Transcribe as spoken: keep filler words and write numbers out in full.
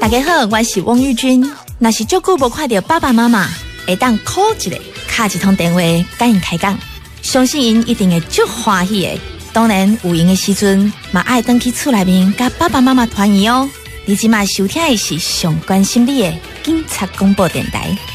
大家好，我是汪玉君。若是足久无看到爸爸妈妈，会当 call 一个，打一通电话，甲因开讲，相信因一定会足欢喜的。当然有闲的时阵，嘛爱登去厝内面，甲爸爸妈妈团圆哦。你即马收听的是上关心你的警察广播电台。